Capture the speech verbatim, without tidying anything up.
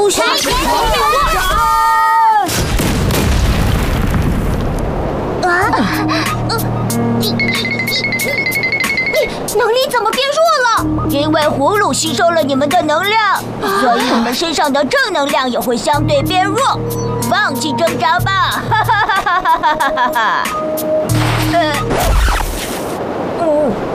不行！啊！能力怎么变弱了？因为葫芦吸收了你们的能量，所以你们身上的正能量也会相对变弱。放弃挣扎吧！哈哈哈哈哈哈！呃，嗯。